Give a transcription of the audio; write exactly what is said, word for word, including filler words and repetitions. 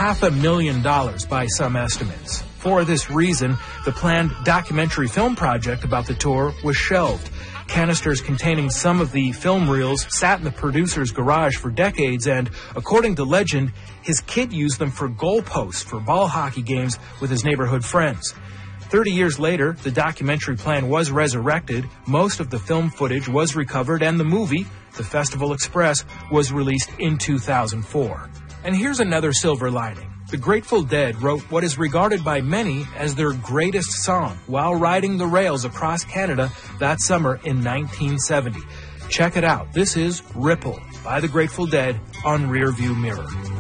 half a million dollars by some estimates. For this reason, the planned documentary film project about the tour was shelved. Canisters containing some of the film reels sat in the producer's garage for decades, and according to legend, his kid used them for goalposts for ball hockey games with his neighborhood friends. Thirty years later, the documentary plan was resurrected, most of the film footage was recovered, and the movie, The Festival Express, was released in two thousand four. And here's another silver lining. The Grateful Dead wrote what is regarded by many as their greatest song while riding the rails across Canada that summer in nineteen seventy. Check it out. This is Ripple by the Grateful Dead on Rearview Mirror.